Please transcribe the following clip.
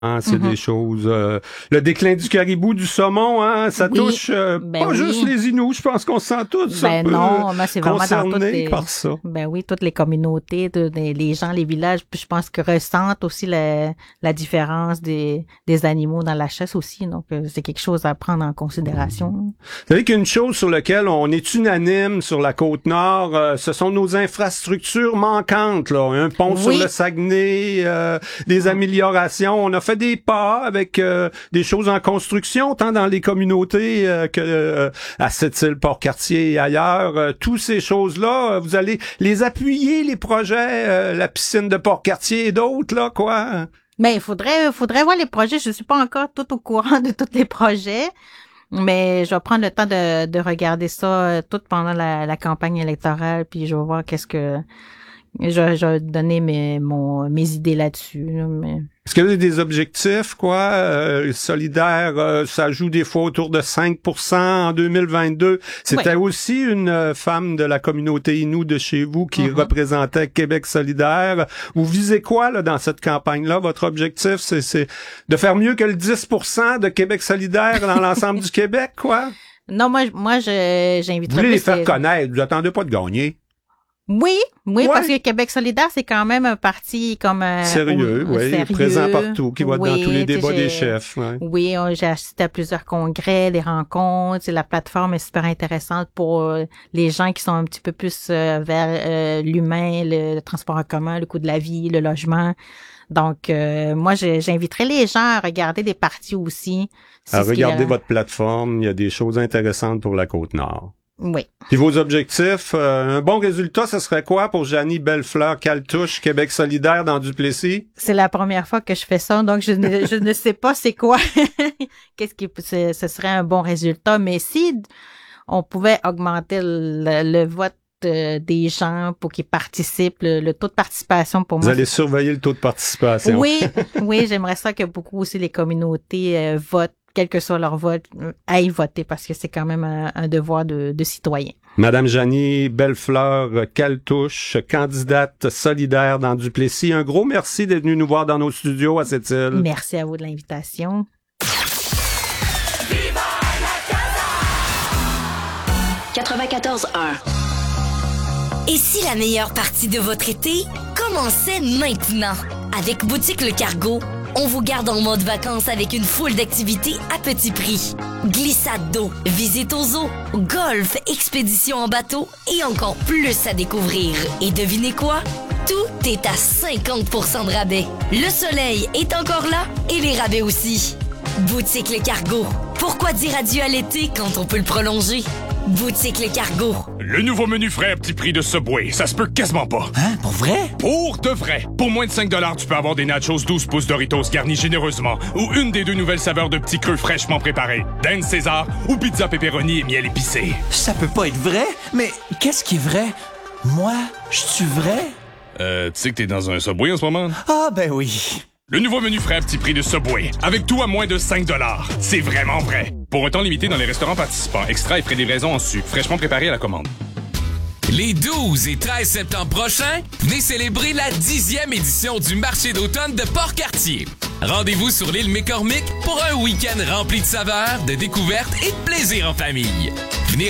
Hein, c'est des choses... le déclin du caribou, du saumon, hein, ça touche pas juste les Inuits. Je pense qu'on se sent tous un peu c'est vraiment concernés par ça. Ben oui, toutes les communautés, les gens, les villages, je pense que ressentent aussi la différence des animaux dans la chasse aussi. Donc, c'est quelque chose à prendre en considération. Vous savez qu'une chose sur laquelle on est unanime sur la Côte-Nord, ce sont nos infrastructures manquantes. Là. Un pont sur le Saguenay, des améliorations. On a fait des pas avec des choses en construction, tant dans les communautés que à Sept-Îles, Port-Cartier et ailleurs. Toutes ces choses-là, vous allez les appuyer, les projets, la piscine de Port-Cartier et d'autres, là, quoi. Mais il faudrait voir les projets. Je suis pas encore tout au courant de tous les projets, mais je vais prendre le temps de regarder ça tout pendant la campagne électorale, puis je vais voir qu'est-ce que... Je vais donner mes idées là-dessus. Là, mais... Est-ce que vous avez des objectifs, solidaires, ça joue des fois autour de 5% en 2022. C'était aussi une femme de la communauté Innu de chez vous qui représentait Québec solidaire. Vous visez quoi là dans cette campagne-là? Votre objectif, c'est de faire mieux que le 10% de Québec solidaire dans l'ensemble du Québec, quoi? Non, moi j'inviterais... Vous voulez les faire connaître, vous attendez pas de gagner. Oui, parce que Québec solidaire, c'est quand même un parti comme sérieux, présent partout, qui va dans tous les débats des chefs. Ouais. Oui, j'ai assisté à plusieurs congrès, des rencontres. La plateforme est super intéressante pour les gens qui sont un petit peu plus vers l'humain, le transport en commun, le coût de la vie, le logement. Donc, moi, j'inviterais les gens à regarder des partis aussi. À regarder votre plateforme, il y a des choses intéressantes pour la Côte-Nord. Oui. Puis vos objectifs, un bon résultat, ce serait quoi pour Jeannie Bellefleur-Caltouche, Québec solidaire dans Duplessis? C'est la première fois que je fais ça, donc je ne sais pas c'est quoi. Ce serait un bon résultat, mais si on pouvait augmenter le vote des gens pour qu'ils participent, le taux de participation pour moi. Vous allez surveiller le taux de participation. Oui, j'aimerais ça que beaucoup aussi les communautés votent, quel que soit leur vote, aillent voter parce que c'est quand même un devoir de citoyen. Madame Jeannie Bellefleur-Caltouche, candidate solidaire dans Duplessis, un gros merci d'être venue nous voir dans nos studios à Sept-Îles. Merci à vous de l'invitation. Viva la casa! 94.1. Et si la meilleure partie de votre été commençait maintenant? Avec Boutique Le Cargo, on vous garde en mode vacances avec une foule d'activités à petit prix. Glissade d'eau, visite aux eaux, golf, expédition en bateau et encore plus à découvrir. Et devinez quoi? Tout est à 50% de rabais. Le soleil est encore là et les rabais aussi. Boutique Le Cargo. Pourquoi dire adieu à l'été quand on peut le prolonger? Boutique Le Cargo. Le nouveau menu frais à petit prix de Subway, ça se peut quasiment pas. Hein? Pour vrai? Pour de vrai. Pour moins de 5$, tu peux avoir des nachos 12 pouces Doritos garnis généreusement ou une des deux nouvelles saveurs de petits creux fraîchement préparés. Dinde César ou pizza pepperoni et miel épicé. Ça peut pas être vrai? Mais qu'est-ce qui est vrai? Moi, je suis vrai? Tu sais que t'es dans un Subway en ce moment? Ah, ben oui. Le nouveau menu frais à petit prix de Subway, avec tout à moins de 5$. C'est vraiment vrai. Pour un temps limité dans les restaurants participants, extra et frais de livraison en sucre, fraîchement préparé à la commande. Les 12 et 13 septembre prochains, venez célébrer la 10e édition du marché d'automne de Port-Cartier. Rendez-vous sur l'île McCormick pour un week-end rempli de saveurs, de découvertes et de plaisir en famille. Venez